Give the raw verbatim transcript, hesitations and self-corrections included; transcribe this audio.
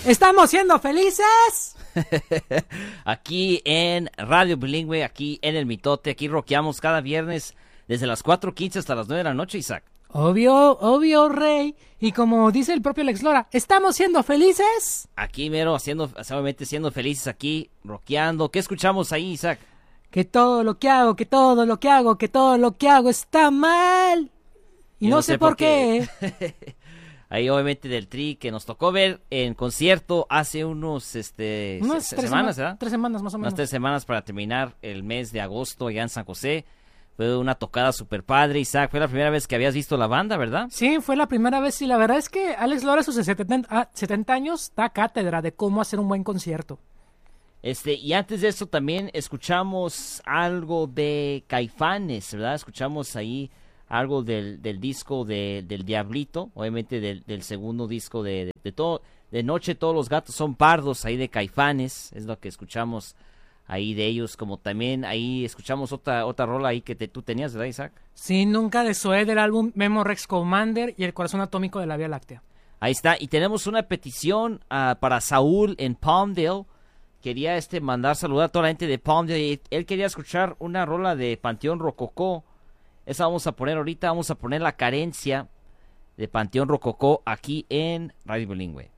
¡Estamos siendo felices! Aquí en Radio Bilingüe, aquí en El Mitote, aquí rockeamos cada viernes desde las cuatro quince hasta las nueve de la noche, Isaac. Obvio, obvio, Rey. Y como dice el propio Alex Lora, ¿estamos siendo felices? Aquí mero, haciendo, obviamente siendo felices aquí, rockeando. ¿Qué escuchamos ahí, Isaac? Que todo lo que hago, que todo lo que hago, que todo lo que hago está mal. Y no, no sé, sé por qué. qué. Ahí obviamente del Tri, que nos tocó ver en concierto hace unos este unas se, tres semanas, sema- ¿verdad? Tres semanas más o menos. Unas tres semanas para terminar el mes de agosto allá en San José. Fue una tocada super padre, Isaac. Fue la primera vez que habías visto la banda, ¿verdad? Sí, fue la primera vez y la verdad es que Alex Lora a sus setenta, setenta años da cátedra de cómo hacer un buen concierto. Este, y antes de eso también escuchamos algo de Caifanes, ¿verdad? Escuchamos ahí algo del, del disco de, del Diablito, obviamente del, del segundo disco de, de, de todo, de Noche todos los gatos son pardos, ahí de Caifanes, es lo que escuchamos ahí de ellos, como también ahí escuchamos otra otra rola ahí que te, tú tenías, ¿verdad, Isaac? Sí, Nunca de Zoé del álbum Memo Rex Commander y El Corazón Atómico de la Vía Láctea. Ahí está, y tenemos una petición uh, para Saúl en Palmdale. Quería este mandar saludar a toda la gente de Palmdale. Él quería escuchar una rola de Panteón Rococó. Esa vamos a poner ahorita, vamos a poner La Carencia de Panteón Rococó aquí en Radio Bilingüe.